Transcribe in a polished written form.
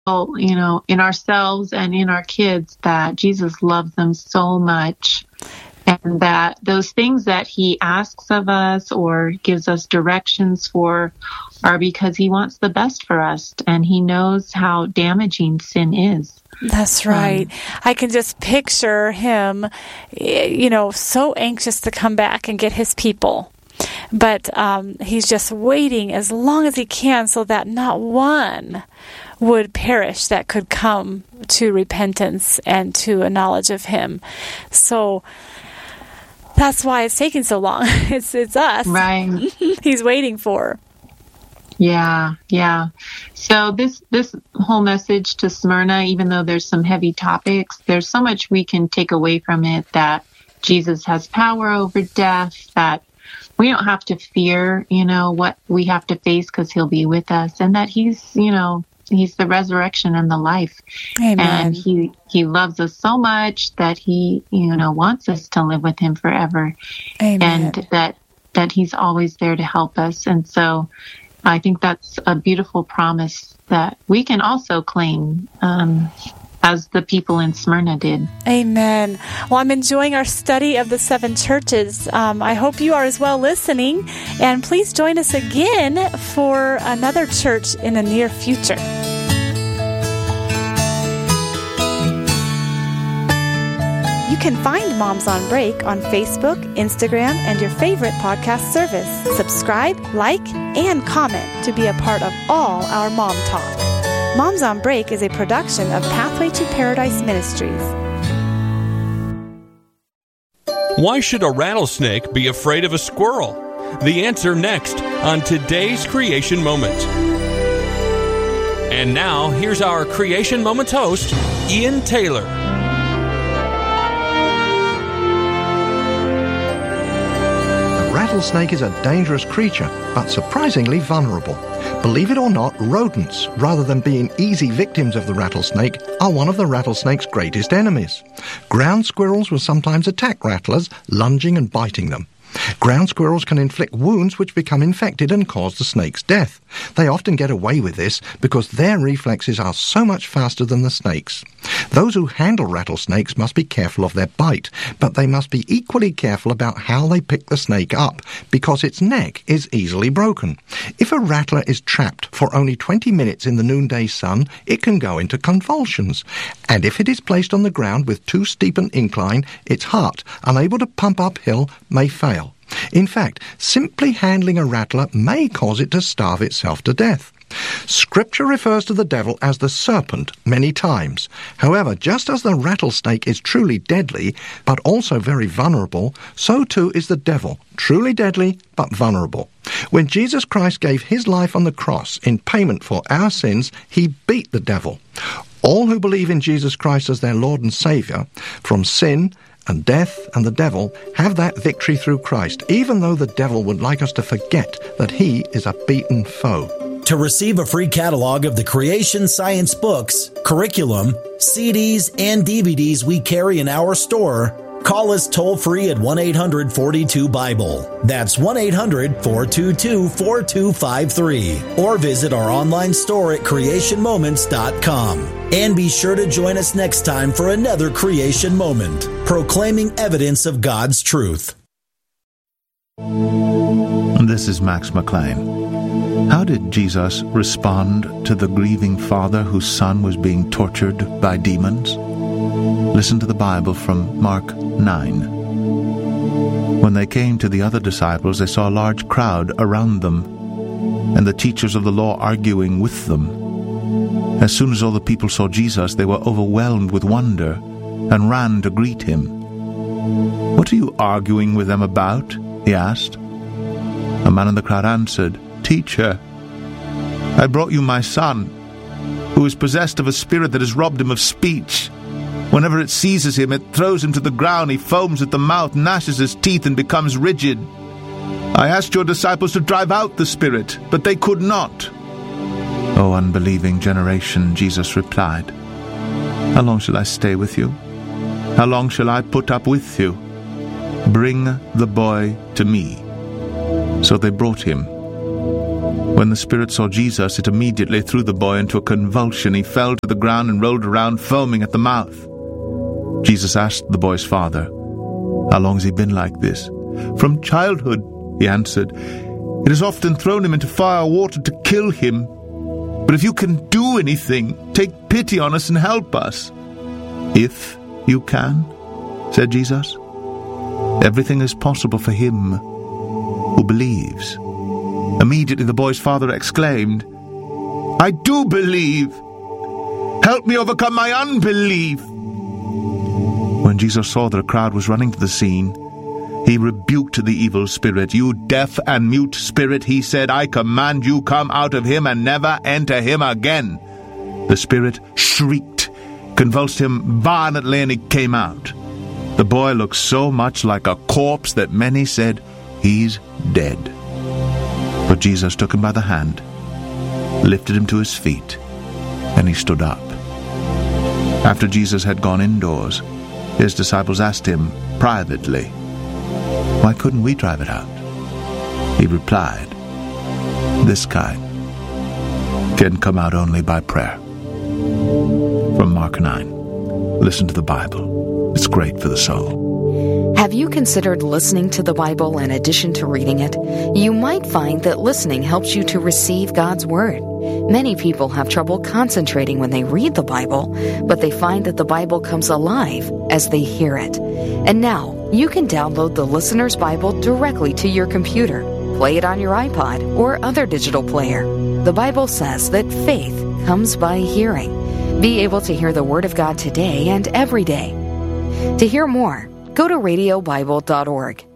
in ourselves and in our kids that Jesus loves them so much, and that those things that he asks of us or gives us directions for are because he wants the best for us, and he knows how damaging sin is. That's right. I can just picture him, so anxious to come back and get his people. But he's just waiting as long as he can so that not one would perish that could come to repentance and to a knowledge of him. So that's why it's taking so long. It's us. Right. He's waiting for. Yeah. So this whole message to Smyrna, even though there's some heavy topics, there's so much we can take away from it, that Jesus has power over death, that we don't have to fear, what we have to face because he'll be with us, and that he's the resurrection and the life. Amen. And he loves us so much that he, wants us to live with him forever. Amen. And that he's always there to help us. And so I think that's a beautiful promise that we can also claim, as the people in Smyrna did. Amen. Well, I'm enjoying our study of the 7 churches. I hope you are as well listening. And please join us again for another church in the near future. You can find Moms on Break on Facebook, Instagram, and your favorite podcast service. Subscribe, like, and comment to be a part of all our Mom Talk. Moms on Break is a production of Pathway to Paradise Ministries. Why should a rattlesnake be afraid of a squirrel? The answer next on today's Creation Moment. And now, here's our Creation Moments host, Ian Taylor. A rattlesnake is a dangerous creature, but surprisingly vulnerable. Believe it or not, rodents, rather than being easy victims of the rattlesnake, are one of the rattlesnake's greatest enemies. Ground squirrels will sometimes attack rattlers, lunging and biting them. Ground squirrels can inflict wounds which become infected and cause the snake's death. They often get away with this because their reflexes are so much faster than the snake's. Those who handle rattlesnakes must be careful of their bite, but they must be equally careful about how they pick the snake up, because its neck is easily broken. If a rattler is trapped for only 20 minutes in the noonday sun, it can go into convulsions. And if it is placed on the ground with too steep an incline, its heart, unable to pump uphill, may fail. In fact, simply handling a rattler may cause it to starve itself to death. Scripture refers to the devil as the serpent many times. However, just as the rattlesnake is truly deadly, but also very vulnerable, so too is the devil, truly deadly, but vulnerable. When Jesus Christ gave his life on the cross in payment for our sins, he beat the devil. All who believe in Jesus Christ as their Lord and Saviour, from sin and death and the devil, have that victory through Christ, even though the devil would like us to forget that he is a beaten foe. To receive a free catalog of the Creation Science books, curriculum, CDs, and DVDs we carry in our store, call us toll-free at 1-800-42-BIBLE. That's 1-800-422-4253. Or visit our online store at creationmoments.com. And be sure to join us next time for another Creation Moment, proclaiming evidence of God's truth. This is Max McLean. How did Jesus respond to the grieving father whose son was being tortured by demons? Listen to the Bible from Mark 9. When they came to the other disciples, they saw a large crowd around them, and the teachers of the law arguing with them. As soon as all the people saw Jesus, they were overwhelmed with wonder and ran to greet him. "What are you arguing with them about?" he asked. A man in the crowd answered, "Teacher, I brought you my son, who is possessed of a spirit that has robbed him of speech. Whenever it seizes him, it throws him to the ground. He foams at the mouth, gnashes his teeth, and becomes rigid. I asked your disciples to drive out the spirit, but they could not." "O unbelieving generation," Jesus replied, "how long shall I stay with you? How long shall I put up with you? Bring the boy to me." So they brought him. When the spirit saw Jesus, it immediately threw the boy into a convulsion. He fell to the ground and rolled around, foaming at the mouth. Jesus asked the boy's father, "How long has he been like this?" "From childhood," he answered. "It has often thrown him into fire or water to kill him. But if you can do anything, take pity on us and help us." "If you can," said Jesus. "Everything is possible for him who believes." Immediately the boy's father exclaimed, "I do believe. Help me overcome my unbelief." When Jesus saw that a crowd was running to the scene, he rebuked the evil spirit. "You deaf and mute spirit," he said, "I command you, come out of him and never enter him again." The spirit shrieked, convulsed him violently, and he came out. The boy looked so much like a corpse that many said, "He's dead." But Jesus took him by the hand, lifted him to his feet, and he stood up. After Jesus had gone indoors, his disciples asked him privately, "Why couldn't we drive it out?" He replied, "This kind can come out only by prayer." From Mark 9. Listen to the Bible. It's great for the soul. Have you considered listening to the Bible in addition to reading it? You might find that listening helps you to receive God's Word. Many people have trouble concentrating when they read the Bible, but they find that the Bible comes alive as they hear it. And now, you can download the Listener's Bible directly to your computer, play it on your iPod or other digital player. The Bible says that faith comes by hearing. Be able to hear the Word of God today and every day. To hear more, go to radiobible.org.